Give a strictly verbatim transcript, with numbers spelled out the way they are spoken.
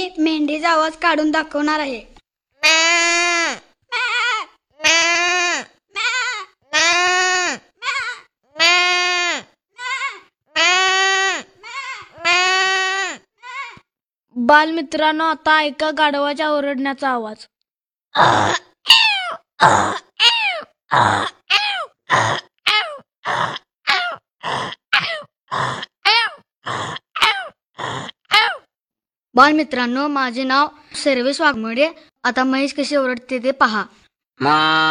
मी मेंढीचा आवाज काढून दाखवणार आहे. बालमित्रांनो, आता ऐका गाढवाच्या ओरडण्याचा आवाज. बालमित्रांनो, माझे नाव सर्वेश वाघमोडे. आता म्हैस कशी ओरडते ते पहा.